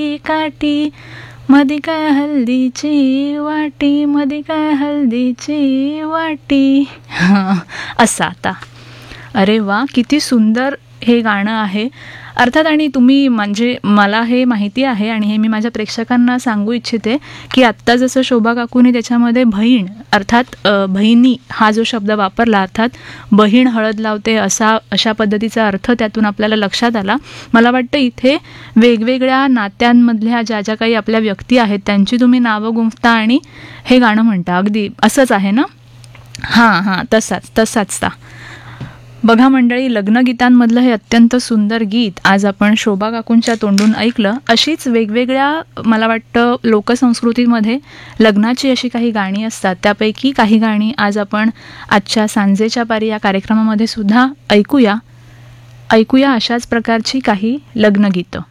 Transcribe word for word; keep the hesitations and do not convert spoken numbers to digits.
काठी मधी काय हल्दीची वाटी, मधी काय हल्दीची वाटी. हां, असा आता. अरे वा, किती सुंदर हे गाणं आहे. अर्थात आणि तुम्ही म्हणजे मला हे माहिती आहे आणि हे मी माझ्या प्रेक्षकांना सांगू इच्छिते की आत्ता जसं शोभा काकूने त्याच्यामध्ये बहीण अर्थात बहिणी हा जो शब्द वापरला, अर्थात बहीण हळद लावते असा अशा पद्धतीचा अर्थ त्यातून आपल्याला लक्षात आला. मला वाटतं इथे वेगवेगळ्या नात्यांमधल्या ज्या ज्या काही आपल्या व्यक्ती आहेत त्यांची तुम्ही नावं गुंफता आणि हे गाणं म्हणता. अगदी असंच आहे ना? हां हां, तसाच तसाच ता. बघा मंडळी, लग्नगीतांमधलं हे अत्यंत सुंदर गीत आज आपण शोभा काकूंच्या तोंडून ऐकलं. अशीच वेगवेगळ्या मला वाटतं लोकसंस्कृतीमध्ये लग्नाची अशी काही गाणी असतात, त्यापैकी काही गाणी आज आपण आजच्या सांजेच्या पारी या कार्यक्रमामध्ये सुद्धा ऐकूया ऐकूया अशाच प्रकारची काही लग्नगीतं.